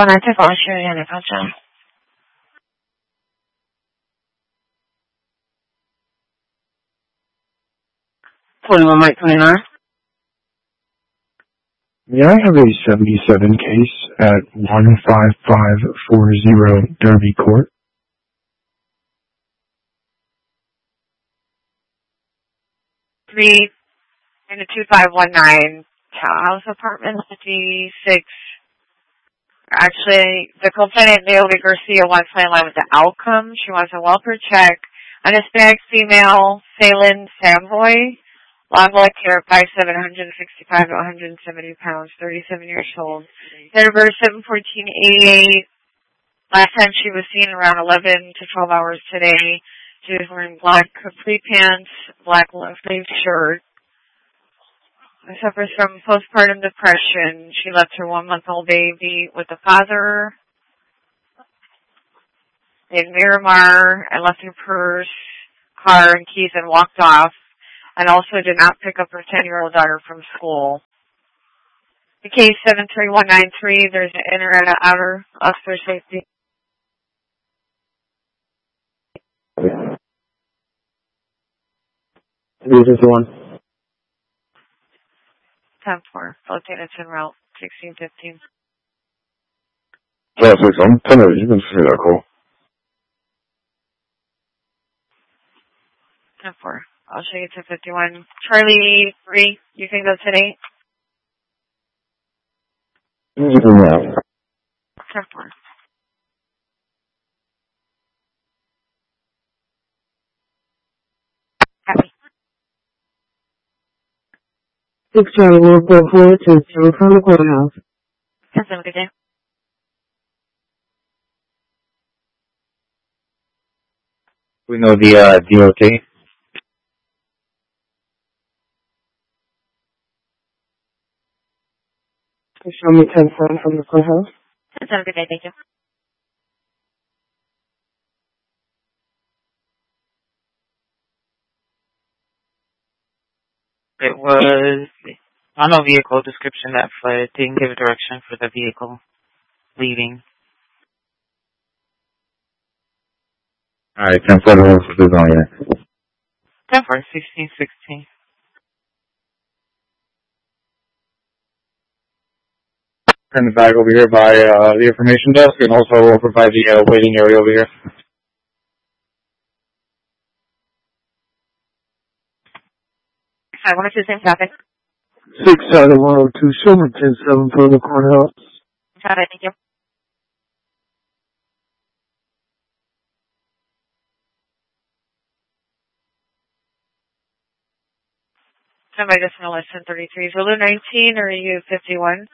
나한테 거시려는 거죠. Pulling Mike 29. May I have a 77 case at 15540 Derby Court? 3 in the 2519 townhouse apartment 56. Actually, the complainant, Naomi Garcia, wants to line with the outcome. She wants a welfare check. An Hispanic female, Phelan Samboy, long black hair, 5'7", 165 to 170 pounds, 37 years old. Date of birth 7/14/88. Last time she was seen around 11 to 12 hours today. She was wearing black capri pants, black long-sleeve shirt. She suffers from postpartum depression. She left her 1-month-old baby with the father in Miramar and left her purse, car, and keys and walked off, and also did not pick up her 10-year-old daughter from school. The case 73193, there's an inner and an outer officer safety. This is the one. 10-4, located en route 1615. 자, 저기 전편을 입었습니다. 고. 10-4. I'll show you to 51. Charlie 3, you can go today. 10-4. Happy. 6 Charlie 144 to 7 from the courthouse. Have a good day. We know the DOT. Show me 10-4 from the courthouse. Have a good day, thank you. It was on a vehicle description that fled. Didn't give a direction for the vehicle leaving. Alright, 10-4 for this on here. 10-4, 1616. Turn it back over here by the information desk, and also we'll provide the waiting area over here. I want to do the same topic. 6 out of 102, show me 10-7 from the courthouse. Got it, thank you. Somebody just want to listen 33. Zulu 19 or you 51?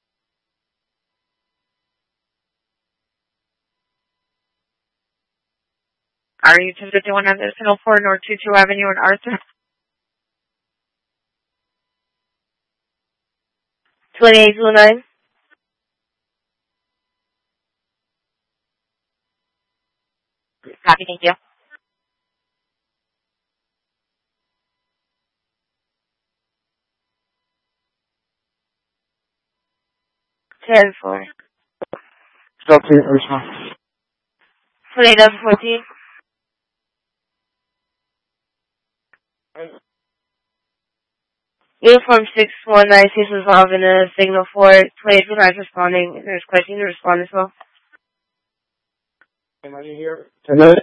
Are you 1051 on the 4 North 22 Avenue in Arthur? 28 Zulu 9. Copy, thank you. Ten four. Stop here, response. 28-14. Uniform 6196 was involved in a signal for 28 was responding. There's question to respond as well. Anybody here tonight?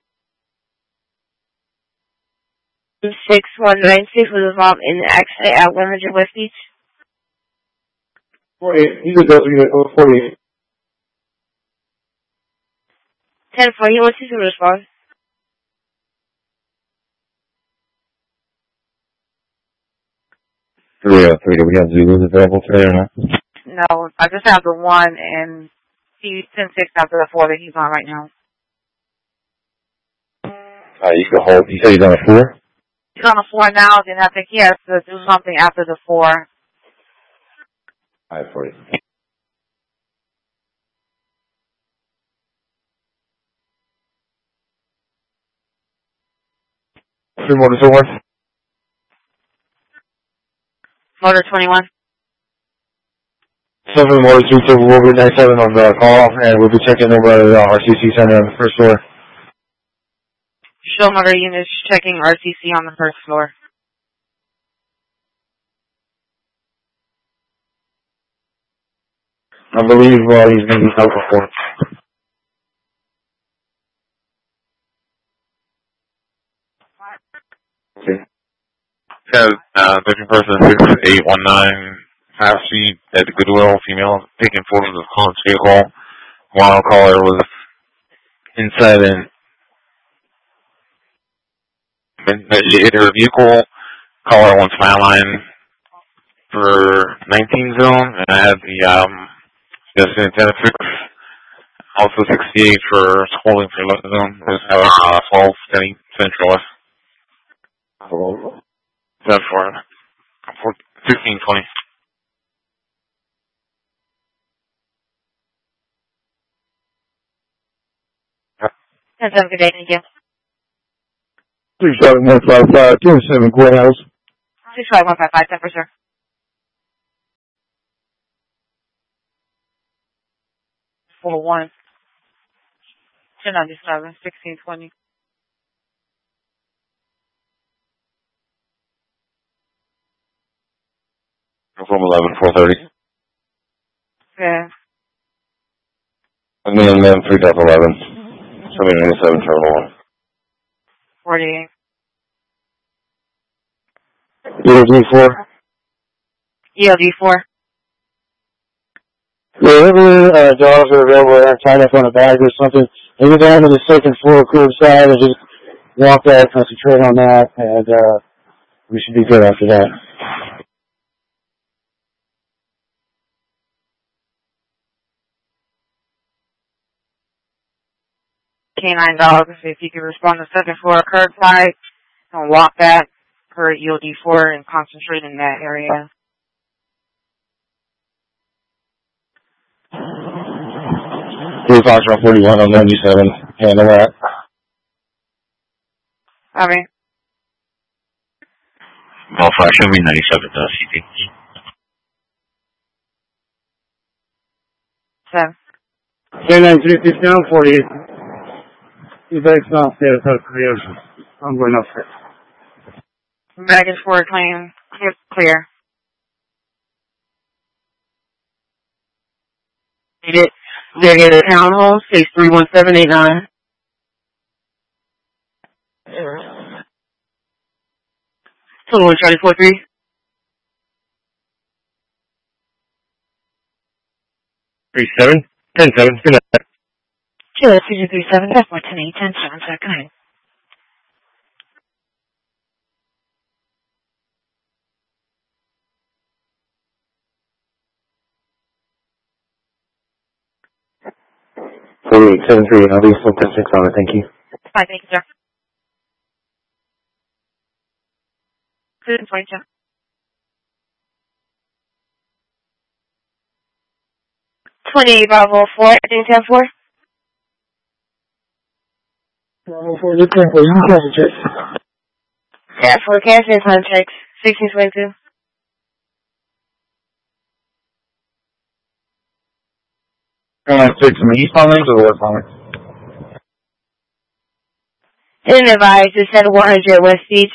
6196 was involved in the accident at 100 West Beach. 48. He's a go. 48. 10-4. He wants you to respond. Three. Do we have Zulus available today or not? No, I just have the one, and he's 10-6 after the 4 that he's on right now. You can hold. You said he's on a 4? He's on a 4 now, then I think he has to do something after the 4. Alright, 40. Three more to someone. Motor 21. 7 Motor 2 Silver Wolverine 97 on the call, and we'll be checking over at the RCC Center on the first floor. Show motor units checking RTC on the first floor. I believe he's going to be out before. Okay. Looking person 6819 half seat at the Goodwill, female taking photos of caller's vehicle while caller was inside and hit her vehicle. Caller wants my line for 19 zone, and I had the destination 10-6, also 68 for holding for 11 zone. Just have 12 Central West. 7 for 1620. Have a good day, thank you. 65155, 27 Courthouse. 65155, 10 for sure. For 1. 1097, 1620. From 11, 430. Yeah. And then 3.11. 797 Terminal 1. 48. ELD4. ELD4. Wherever dogs are available and tied up on a bag or something, maybe down to the second floor curbside and just walk that, concentrate on that, and we should be good after that. K9 dogs, if you could respond to second floor curbside and walk that per ELD4 and concentrate in that area. Here's Foxtrot 41 on 97. Handle that. I mean, Alpha, show me 97 CT. 7. K9 350 down 48. You better not stay at the I'm going upstairs. Baggage for claim, clear. They're in the townhome, space 31789. Total one, Charlie 43. Three 7. 10-7. Good night. Kilo 2237, that's my 10-8, 10-7, sir, go ahead. I'll be still 10-6 on it, thank you. Fine, thank you, sir. 222. Bravo 4, I think 10-4. Bravo 4, you can for you check. Yeah, forecast and contracts, 1622. From the eastbound lanes or the westbound lanes? Didn't advise, it said 100 West Beach.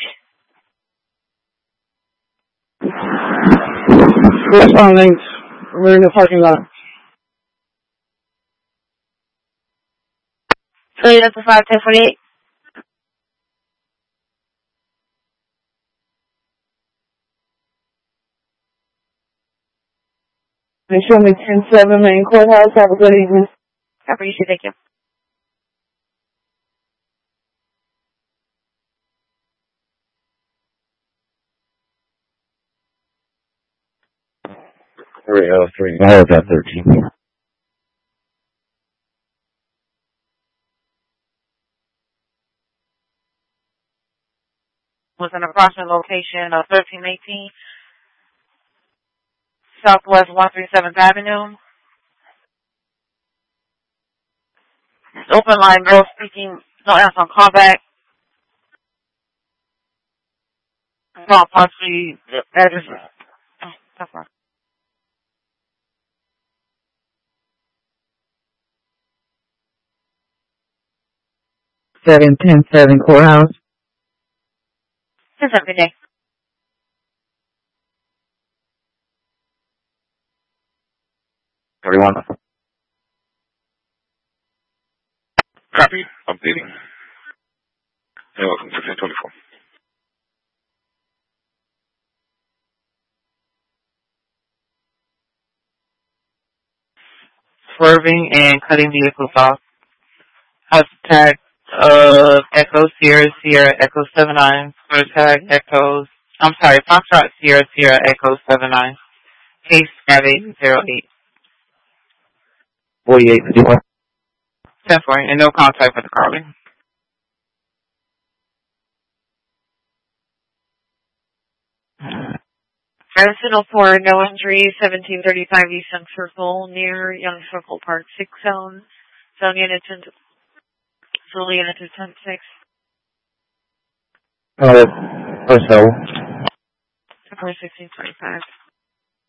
Westbound lanes, we're in the parking lot. Toyota 5, 1048. They show me 10-7 main courthouse. Have a good evening. Have a good evening, thank you. Three. I have that 13. Was an approximate location of 1318 Southwest 137th Avenue. Open line, girl speaking, no answer on callback. Call possibly address. Oh, that's wrong. 710-7 Courthouse. Yes, have a good day. Everyone. Copy. Updating. You're welcome. 1624. Swerving and cutting vehicles off. Hashtag Echo Sierra Sierra Echo 79. Square tag Echoes. I'm sorry, Foxtrot Sierra Sierra Echo 79. Case 5808. 4851. 10-4, and no contact with the caller. Arsenal 4, no injuries, 1735 East Young Circle, near Young Circle Park 6 zone. Zone unit 10, zone unit 10-6. First level. 1625.